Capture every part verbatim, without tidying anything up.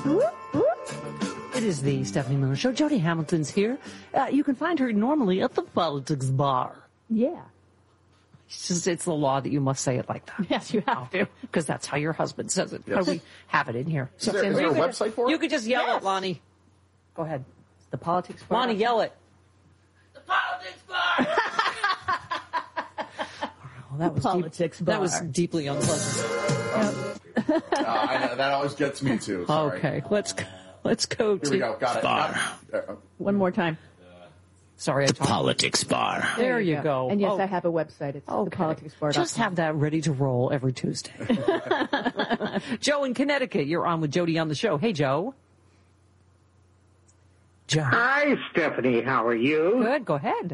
It is the Stephanie Miller Show. Jody Hamilton's here. Uh, you can find her normally at the Politics Bar. Yeah. It's just, it's the law that you must say it like that. Yes, you have to. Because that's how your husband says it. Yes. We have it in here. Is there, is there a website for it? You could just yell Yes. it, Lonnie. Go ahead. The Politics Bar. Lonnie, yell it. The Politics Bar! Well, that was Politics deep, Bar. That was deeply unpleasant. uh, I know, that always gets me too. Sorry. Okay, let's go. Let's go to. Here we go. Got it. Bar. Got it. Uh, One more time. Sorry, I The talked. Politics Bar. There you go. And yes, Oh. I have a website. It's Okay. the politics bar. Just have that ready to roll every Tuesday. Joe in Connecticut, you're on with Jody on the show. Hey, Joe. Joe. Hi, Stephanie. How are you? Good. Go ahead.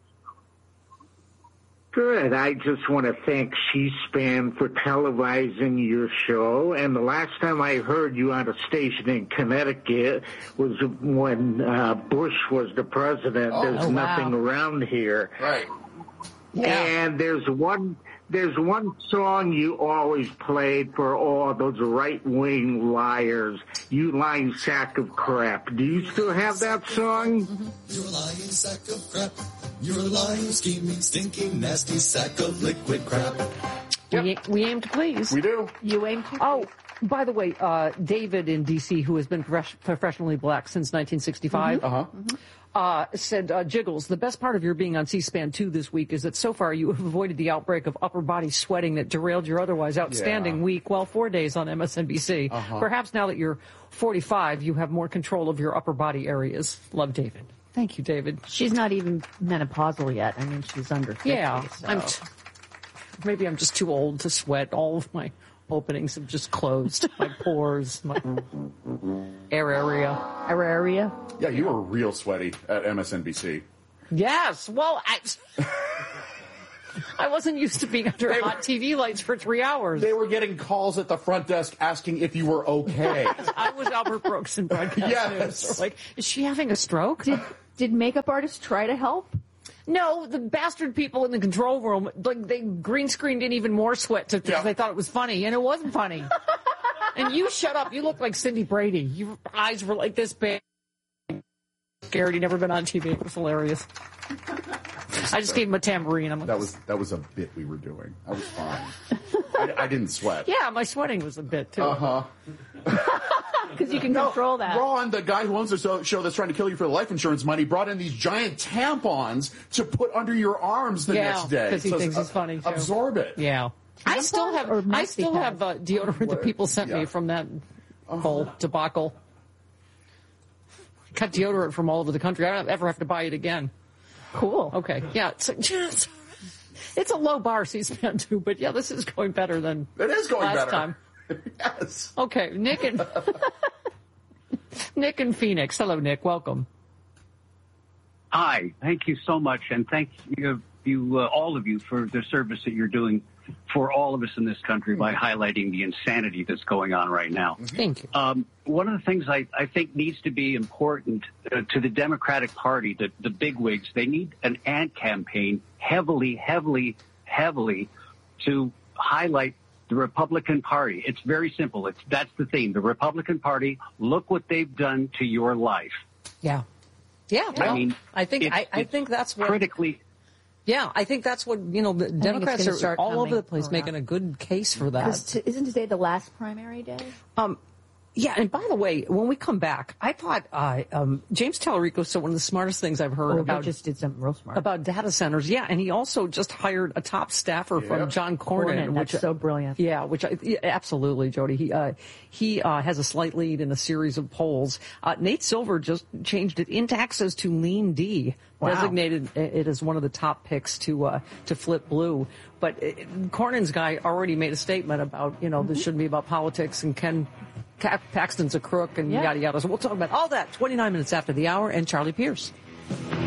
Good. I just want to thank C-SPAN for televising your show. And the last time I heard you on a station in Connecticut was when uh, Bush was the president. Oh, There's oh, wow. nothing around here. right. Yeah. And there's one there's one song you always played for all those right-wing liars. You lying sack of crap. Do you still have that song? You're a lying sack of crap. You're a lying, scheming, stinking, nasty sack of liquid crap. We, we aim to please. We do. You aim to. Oh, by the way, uh, David in D C, who has been prof- professionally black since nineteen sixty-five, Uh-huh. uh, said, uh, Jiggles, the best part of your being on C-SPAN two this week is that so far you have avoided the outbreak of upper body sweating that derailed your otherwise outstanding Yeah. week, well, four days on M S N B C. Uh-huh. Perhaps now that you're forty-five, you have more control of your upper body areas. Love, David. Thank you, David. She's not even menopausal yet. I mean, she's under fifty. Yeah, so. I'm t- maybe I'm just too old to sweat. All of my openings have just closed. My pores, my air area. Our area. Yeah, you were real sweaty at M S N B C. Yes. Well, I, I wasn't used to being under They hot were- T V lights for three hours. They were getting calls at the front desk asking if you were okay. I was Albert Brooks in broadcast Yes. news. They're like, is she having a stroke? Did did makeup artists try to help? No, the bastard people in the control room, like they green screened in even more sweat because Yeah. they thought it was funny, and it wasn't funny. And you shut up. You look like Cindy Brady. Your eyes were like this big. Scared. He'd never been on T V. It was hilarious. I just gave him a tambourine. I'm like, That was that was a bit we were doing. I was fine. I, I didn't sweat. yeah, my sweating was a bit too. Uh huh. Because you can control that. Ron, the guy who owns the so- show that's trying to kill you for the life insurance money, brought in these giant tampons to put under your arms the Yeah, next day. 'cause he So thinks uh, it's funny, too. Absorb it. Yeah. I still have or I maxi still pads? have uh, deodorant that people sent me Yeah. from that whole debacle. Got deodorant from all over the country. I don't ever have to buy it again. Cool. Okay. Yeah. It's, it's, it's a low bar, C-SPAN too, but yeah, this is going better than It is going last better. time. Yes. Okay. Nick and Nick and Phoenix. Hello, Nick. Welcome. Hi, thank you so much, and thank you, you uh, all of you, for the service that you're doing for all of us in this country by highlighting the insanity that's going on right now. Thank you. Um, one of the things I, I think needs to be important uh, to the Democratic Party, the, the bigwigs, they need an ad campaign heavily, heavily, heavily to highlight the Republican Party. It's very simple. It's that's the theme. The Republican Party, look what they've done to your life. Yeah. Yeah. I well, mean, I think it's- I, I it's think that's what critically. Yeah, I think that's what, you know, the Democrats gonna are start all over coming the place around. making a good case for that. 'Cause t- isn't today the last primary day? Um, yeah, and by the way, when we come back, I thought uh, um, James Tallarico said one of the smartest things I've heard Oh, about they just did something real smart. about data centers. Yeah, and he also just hired a top staffer Yeah. from John Cornyn, Cornyn, which that's so brilliant. Yeah, which I, yeah, absolutely, Jody. He uh, he uh, has a slight lead in a series of polls. Uh, Nate Silver just changed it in Texas to lean D. Wow. Designated it as one of the top picks to uh, to flip blue. But uh, Cornyn's guy already made a statement about, you know, this shouldn't be about politics and Ken Ca- Paxton's a crook and Yeah. yada yada. So we'll talk about all that twenty-nine minutes after the hour and Charlie Pierce.